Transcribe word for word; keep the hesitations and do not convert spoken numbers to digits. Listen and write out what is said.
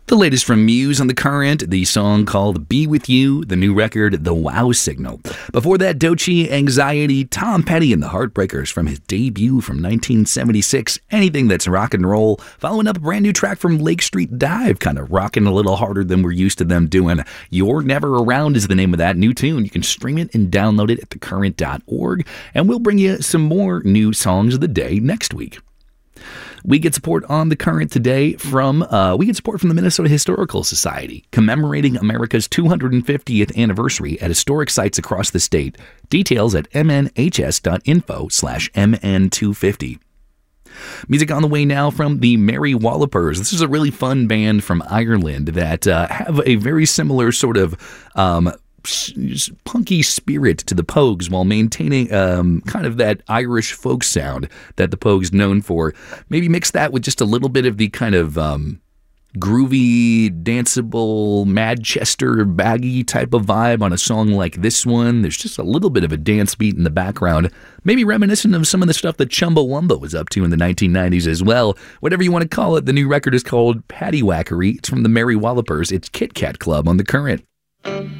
The latest from Muse on The Current, the song called Be With You, the new record, The Wow Signal. Before that, Doechii, Anxiety, Tom Petty and the Heartbreakers from his debut from nineteen seventy-six, Anything That's Rock and Roll, following up a brand new track from Lake Street Dive, kind of rocking a little harder than we're used to them doing. You're Never Around is the name of that new tune. You can stream it and download it at the current dot org, and we'll bring you some more new songs of the day next week. We get support on The Current today from, uh, we get support from the Minnesota Historical Society, commemorating America's two hundred fiftieth anniversary at historic sites across the state. Details at m n h s dot info slash m n two fifty. Music on the way now from the Merry Wallopers. This is a really fun band from Ireland that uh, have a very similar sort of um, punky spirit to the Pogues while maintaining um, kind of that Irish folk sound that the Pogues known for. Maybe mix that with just a little bit of the kind of um, groovy, danceable, Manchester baggy type of vibe on a song like this one. There's just a little bit of a dance beat in the background, maybe reminiscent of some of the stuff that Chumbawamba was up to in the nineteen nineties as well. Whatever you want to call it, the new record is called Paddywhackery. It's from the Merry Wallopers. It's Kit Kat Club on The Current.